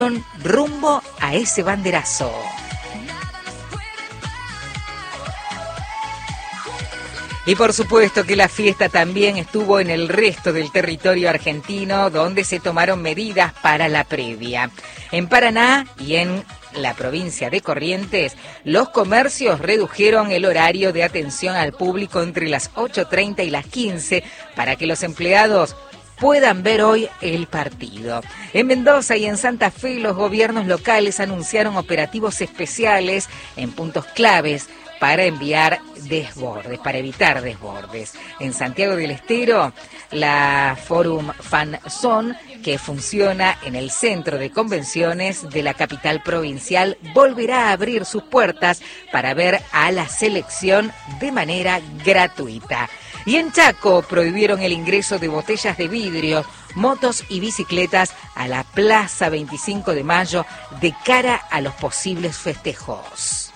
rumbo a ese banderazo. Y por supuesto que la fiesta también estuvo en el resto del territorio argentino, donde se tomaron medidas para la previa. En Paraná y en la provincia de Corrientes, los comercios redujeron el horario de atención al público entre las 8:30 y las 15 para que los empleados puedan ver hoy el partido. En Mendoza y en Santa Fe, los gobiernos locales anunciaron operativos especiales en puntos claves para evitar desbordes. En Santiago del Estero, la Forum Fan Zone, que funciona en el centro de convenciones de la capital provincial, volverá a abrir sus puertas para ver a la selección de manera gratuita. Y en Chaco prohibieron el ingreso de botellas de vidrio, motos y bicicletas a la Plaza 25 de Mayo de cara a los posibles festejos.